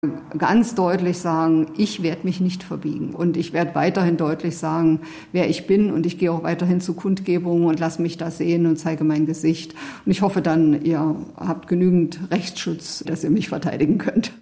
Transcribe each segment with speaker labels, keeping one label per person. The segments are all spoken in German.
Speaker 1: Ganz deutlich sagen, ich werde mich nicht verbiegen und ich werde weiterhin deutlich sagen, wer ich bin, und ich gehe auch weiterhin zu Kundgebungen und lasse mich da sehen und zeige mein Gesicht. Und ich hoffe dann, ihr habt genügend Rechtsschutz, dass ihr mich verteidigen könnt.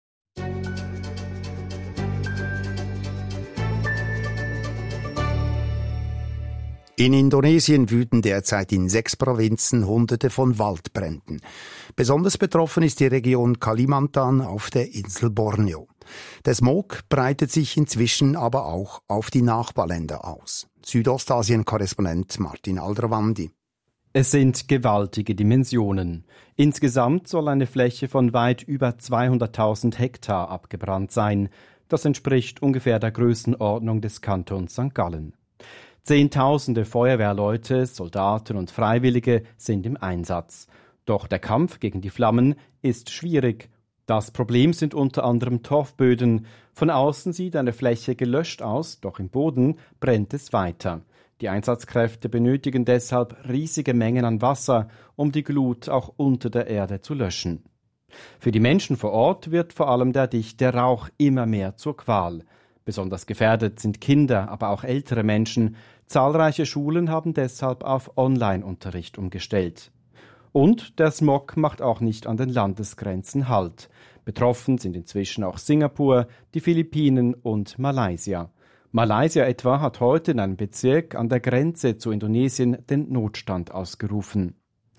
Speaker 2: In Indonesien wüten derzeit in 6 Provinzen Hunderte von Waldbränden. Besonders betroffen ist die Region Kalimantan auf der Insel Borneo. Der Smog breitet sich inzwischen aber auch auf die Nachbarländer aus. Südostasien-Korrespondent Martin Aldrovandi.
Speaker 3: Es sind gewaltige Dimensionen. Insgesamt soll eine Fläche von weit über 200.000 Hektar abgebrannt sein. Das entspricht ungefähr der Größenordnung des Kantons St. Gallen. Zehntausende Feuerwehrleute, Soldaten und Freiwillige sind im Einsatz. Doch der Kampf gegen die Flammen ist schwierig. Das Problem sind unter anderem Torfböden. Von außen sieht eine Fläche gelöscht aus, doch im Boden brennt es weiter. Die Einsatzkräfte benötigen deshalb riesige Mengen an Wasser, um die Glut auch unter der Erde zu löschen. Für die Menschen vor Ort wird vor allem der dichte Rauch immer mehr zur Qual. Besonders gefährdet sind Kinder, aber auch ältere Menschen. Zahlreiche Schulen haben deshalb auf Online-Unterricht umgestellt. Und der Smog macht auch nicht an den Landesgrenzen Halt. Betroffen sind inzwischen auch Singapur, die Philippinen und Malaysia. Malaysia etwa hat heute in einem Bezirk an der Grenze zu Indonesien den Notstand ausgerufen.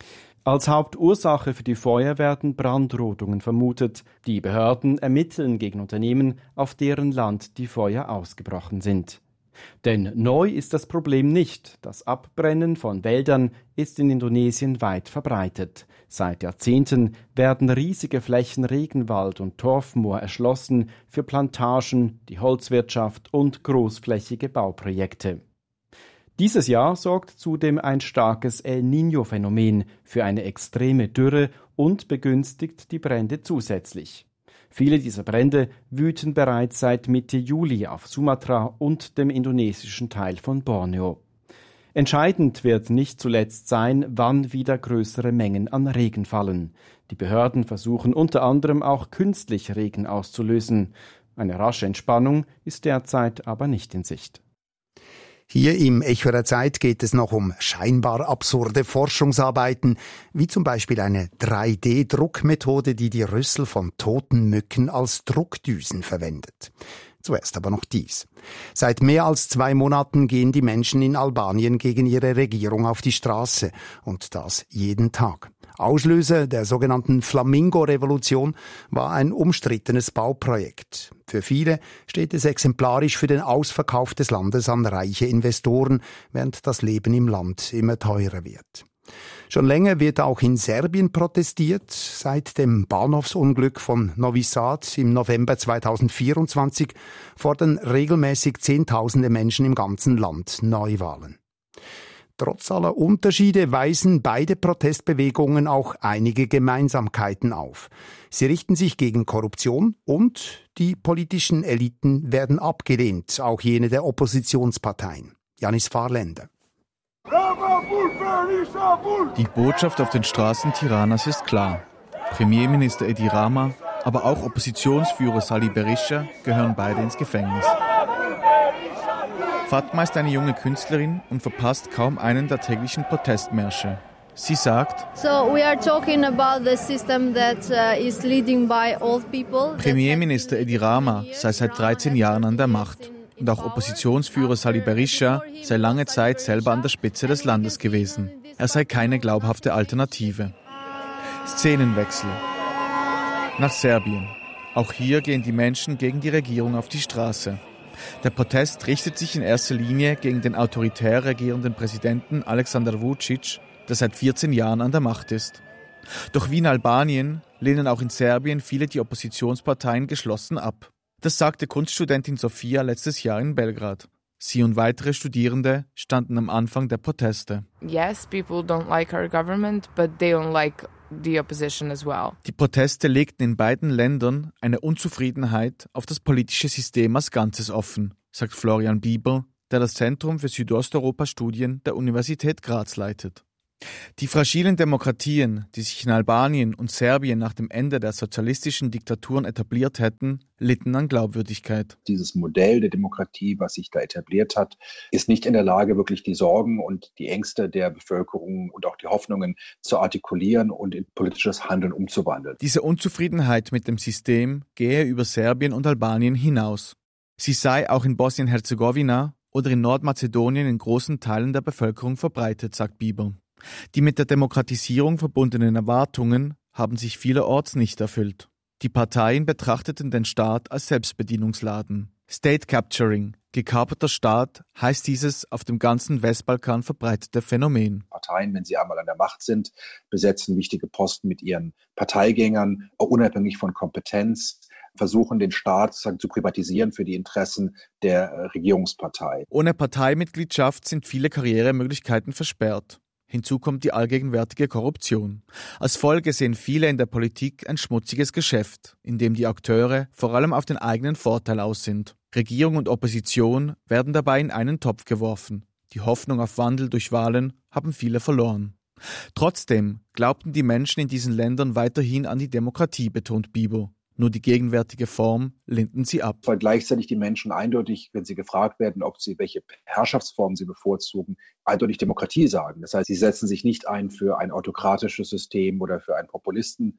Speaker 3: Als Hauptursache für die Feuer werden Brandrodungen vermutet. Die Behörden ermitteln gegen Unternehmen, auf deren Land die Feuer ausgebrochen sind. Denn neu ist das Problem nicht. Das Abbrennen von Wäldern ist in Indonesien weit verbreitet. Seit Jahrzehnten werden riesige Flächen Regenwald und Torfmoor erschlossen für Plantagen, die Holzwirtschaft und großflächige Bauprojekte. Dieses Jahr sorgt zudem ein starkes El Niño-Phänomen für eine extreme Dürre und begünstigt die Brände zusätzlich. Viele dieser Brände wüten bereits seit Mitte Juli auf Sumatra und dem indonesischen Teil von Borneo. Entscheidend wird nicht zuletzt sein, wann wieder größere Mengen an Regen fallen. Die Behörden versuchen unter anderem auch künstlich Regen auszulösen. Eine rasche Entspannung ist derzeit aber nicht in Sicht.
Speaker 2: Hier im Echo der Zeit geht es noch um scheinbar absurde Forschungsarbeiten, wie zum Beispiel eine 3D-Druckmethode, die die Rüssel von toten Mücken als Druckdüsen verwendet. Zuerst aber noch dies. Seit mehr als 2 Monaten gehen die Menschen in Albanien gegen ihre Regierung auf die Straße. Und das jeden Tag. Auslöser der sogenannten Flamingo-Revolution war ein umstrittenes Bauprojekt. Für viele steht es exemplarisch für den Ausverkauf des Landes an reiche Investoren, während das Leben im Land immer teurer wird. Schon länger wird auch in Serbien protestiert. Seit dem Bahnhofsunglück von Novi Sad im November 2024 fordern regelmäßig Zehntausende Menschen im ganzen Land Neuwahlen. Trotz aller Unterschiede weisen beide Protestbewegungen auch einige Gemeinsamkeiten auf. Sie richten sich gegen Korruption und die politischen Eliten werden abgelehnt, auch jene der Oppositionsparteien. Janis Fahrländer.
Speaker 4: Die Botschaft auf den Straßen Tiranas ist klar. Premierminister Edi Rama, aber auch Oppositionsführer Sali Berisha gehören beide ins Gefängnis. Fatma ist eine junge Künstlerin und verpasst kaum einen der täglichen Protestmärsche. Sie sagt, Premierminister Edi Rama sei seit 13 Jahren an der Macht. Und auch Oppositionsführer Sali Berisha sei lange Zeit selber an der Spitze des Landes gewesen. Er sei keine glaubhafte Alternative. Szenenwechsel. Nach Serbien. Auch hier gehen die Menschen gegen die Regierung auf die Straße. Der Protest richtet sich in erster Linie gegen den autoritär regierenden Präsidenten Aleksandar Vučić, der seit 14 Jahren an der Macht ist. Doch wie in Albanien lehnen auch in Serbien viele die Oppositionsparteien geschlossen ab. Das sagte Kunststudentin Sofia letztes Jahr in Belgrad. Sie und weitere Studierende standen am Anfang der Proteste.
Speaker 5: Yes, people don't like our government, but they don't like the opposition as well.
Speaker 4: Die Proteste legten in beiden Ländern eine Unzufriedenheit auf das politische System als Ganzes offen, sagt Florian Bieber, der das Zentrum für Südosteuropa-Studien der Universität Graz leitet. Die fragilen Demokratien, die sich in Albanien und Serbien nach dem Ende der sozialistischen Diktaturen etabliert hätten, litten an Glaubwürdigkeit.
Speaker 6: Dieses Modell der Demokratie, was sich da etabliert hat, ist nicht in der Lage, wirklich die Sorgen und die Ängste der Bevölkerung und auch die Hoffnungen zu artikulieren und in politisches Handeln umzuwandeln.
Speaker 4: Diese Unzufriedenheit mit dem System gehe über Serbien und Albanien hinaus. Sie sei auch in Bosnien-Herzegowina oder in Nordmazedonien in großen Teilen der Bevölkerung verbreitet, sagt Bieber. Die mit der Demokratisierung verbundenen Erwartungen haben sich vielerorts nicht erfüllt. Die Parteien betrachteten den Staat als Selbstbedienungsladen. State Capturing, gekaperter Staat, heißt dieses auf dem ganzen Westbalkan verbreitete Phänomen.
Speaker 6: Parteien, wenn sie einmal an der Macht sind, besetzen wichtige Posten mit ihren Parteigängern, unabhängig von Kompetenz, versuchen den Staat sozusagen zu privatisieren für die Interessen der Regierungspartei.
Speaker 4: Ohne Parteimitgliedschaft sind viele Karrieremöglichkeiten versperrt. Hinzu kommt die allgegenwärtige Korruption. Als Folge sehen viele in der Politik ein schmutziges Geschäft, in dem die Akteure vor allem auf den eigenen Vorteil aus sind. Regierung und Opposition werden dabei in einen Topf geworfen. Die Hoffnung auf Wandel durch Wahlen haben viele verloren. Trotzdem glaubten die Menschen in diesen Ländern weiterhin an die Demokratie, betont Bieber. Nur die gegenwärtige Form lehnten sie ab.
Speaker 6: Weil gleichzeitig die Menschen eindeutig, wenn sie gefragt werden, welche Herrschaftsform sie bevorzugen, eindeutig Demokratie sagen. Das heißt, sie setzen sich nicht ein für ein autokratisches System oder für einen Populisten.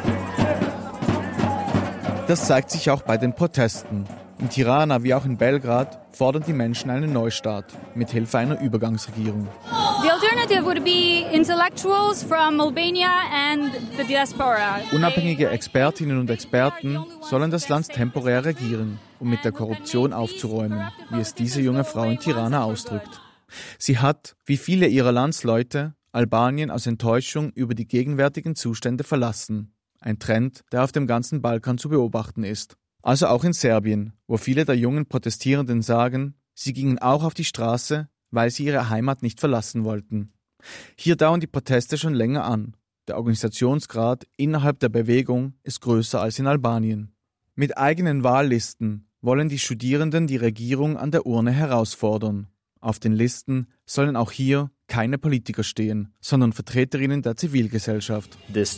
Speaker 4: Das zeigt sich auch bei den Protesten. In Tirana wie auch in Belgrad fordern die Menschen einen Neustart mit Hilfe einer Übergangsregierung.
Speaker 7: The alternative would be intellectuals from Albania and the diaspora.
Speaker 4: Unabhängige Expertinnen und Experten sollen das Land temporär regieren, um mit der Korruption aufzuräumen, wie es diese junge Frau in Tirana ausdrückt. Sie hat, wie viele ihrer Landsleute, Albanien aus Enttäuschung über die gegenwärtigen Zustände verlassen. Ein Trend, der auf dem ganzen Balkan zu beobachten ist. Also auch in Serbien, wo viele der jungen Protestierenden sagen, sie gingen auch auf die Straße, weil sie ihre Heimat nicht verlassen wollten. Hier dauern die Proteste schon länger an. Der Organisationsgrad innerhalb der Bewegung ist größer als in Albanien. Mit eigenen Wahllisten wollen die Studierenden die Regierung an der Urne herausfordern. Auf den Listen sollen auch hier keine Politiker stehen, sondern Vertreterinnen der Zivilgesellschaft.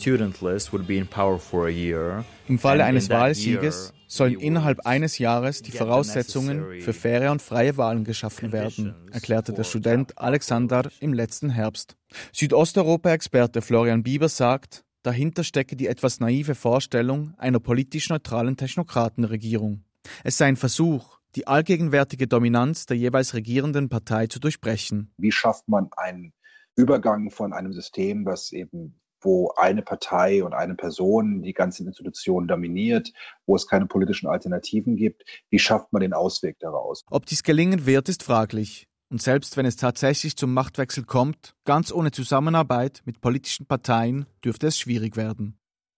Speaker 4: Im Falle eines Wahlsieges sollen innerhalb eines Jahres die Voraussetzungen für faire und freie Wahlen geschaffen werden, erklärte der Student Alexander im letzten Herbst. Südosteuropa-Experte Florian Bieber sagt, dahinter stecke die etwas naive Vorstellung einer politisch neutralen Technokratenregierung. Es sei ein Versuch, die allgegenwärtige Dominanz der jeweils regierenden Partei zu durchbrechen.
Speaker 6: Wie schafft man einen Übergang von einem System, wo eine Partei und eine Person die ganzen Institutionen dominiert, wo es keine politischen Alternativen gibt? Wie schafft man den Ausweg daraus?
Speaker 4: Ob dies gelingen wird, ist fraglich. Und selbst wenn es tatsächlich zum Machtwechsel kommt, ganz ohne Zusammenarbeit mit politischen Parteien, dürfte es schwierig werden.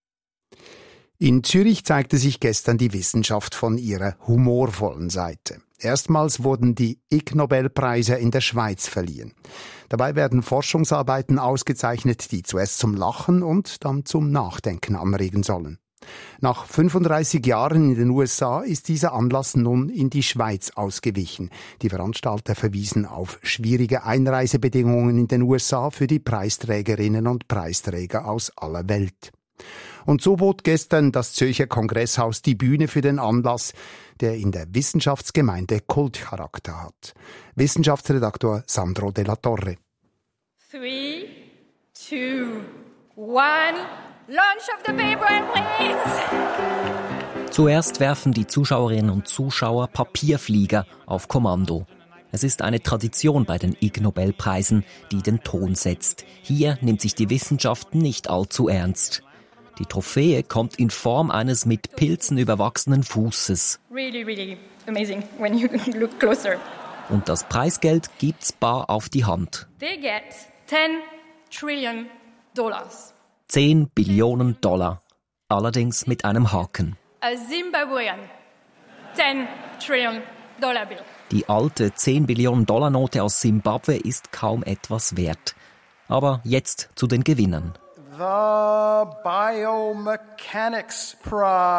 Speaker 2: In Zürich zeigte sich gestern die Wissenschaft von ihrer humorvollen Seite. Erstmals wurden die Ig Nobelpreise in der Schweiz verliehen. Dabei werden Forschungsarbeiten ausgezeichnet, die zuerst zum Lachen und dann zum Nachdenken anregen sollen. Nach 35 Jahren in den USA ist dieser Anlass nun in die Schweiz ausgewichen. Die Veranstalter verwiesen auf schwierige Einreisebedingungen in den USA für die Preisträgerinnen und Preisträger aus aller Welt. Und so bot gestern das Zürcher Kongresshaus die Bühne für den Anlass, der in der Wissenschaftsgemeinde Kultcharakter hat. Wissenschaftsredaktor Sandro Della Torre.
Speaker 7: 3, 2, 1, launch of the paper, please!
Speaker 8: Zuerst werfen die Zuschauerinnen und Zuschauer Papierflieger auf Kommando. Es ist eine Tradition bei den Ig Nobelpreisen, die den Ton setzt. Hier nimmt sich die Wissenschaft nicht allzu ernst. Die Trophäe kommt in Form eines mit Pilzen überwachsenen Fußes.
Speaker 7: Really amazing when you look closer.
Speaker 8: Und das Preisgeld gibt's bar auf die Hand.
Speaker 7: They get $10 trillion.
Speaker 8: 10 Billionen $. Allerdings mit einem Haken.
Speaker 7: A Zimbabwean $10 trillion bill.
Speaker 8: Die alte 10 Billionen $ Note aus Simbabwe ist kaum etwas wert. Aber jetzt zu den Gewinnern.
Speaker 9: The Biomechanics Prize.